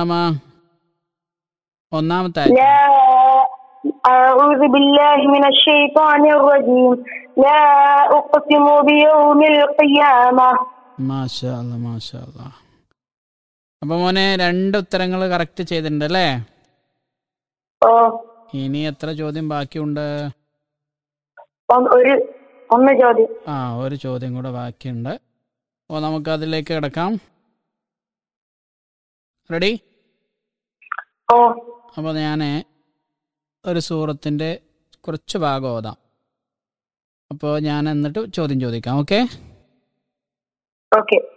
Usama? ഒന്നാമത്തെ ആയത്ത്. لا أعوذ بالله من الشيطان الرجيم لا أقسم بيوم القيامة. മാഷാ അല്ലാ, മാഷാ അല്ലാ. അപ്പൊ മോനെ 2 ഉത്തരങ്ങൾ കറക്റ്റ് ചെയ്തിട്ടുണ്ട് അല്ലേ? ഓ, ഇനി എത്ര ചോദ്യം ബാക്കിയുണ്ട്? ഒന്ന് ചോദ്യം. ഒരു ചോദ്യം കൂടെ ബാക്കിയുണ്ട്. അപ്പോൾ നമുക്ക് അതിലേക്ക് കിടക്കാം. റെഡി? ഓ, അപ്പോൾ ഞാൻ ഒരു സൂറത്തിൻ്റെ കുറച്ച് ഭാഗം ഓതാം. അപ്പോൾ ഞാൻ എന്നിട്ട് ചോദ്യം ചോദിക്കാം. ഓക്കെ? ഓക്കെ.